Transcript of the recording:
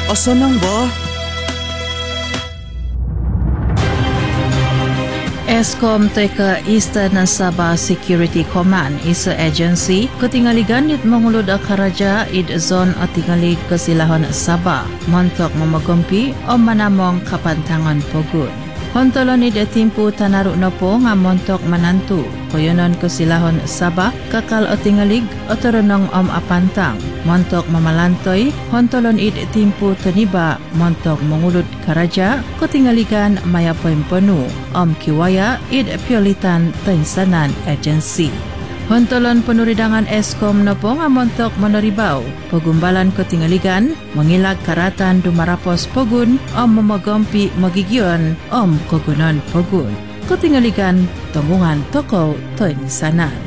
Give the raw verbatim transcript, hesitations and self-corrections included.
Asa nang ba? Eskom teka Eastern Sabah Security Command isa agency ketingaligan it mangulod a karaja id zon o tingalig kesilahon Sabah montok mamagampi o manamong kapantangan pogun. Hontolon id timpu tanaruk na po nga montok manantu koyonon kesilahon Sabah kakal o tingalig o torunong om apantang montok mamalantoy hontolon id timpu taniba montok mangulod karaja ketingaligan mayapoy penu om kiwaya id piolitan tensanan agency. Hontolon penuridangan Eskom na po nga montok monoribaw, pagumbalan ketingaligan, mangilag karatan dumarapos pogun, o mamagampi magigyon, om kogunon pogun. Ketingaligan, tungungan toko, toinsanan.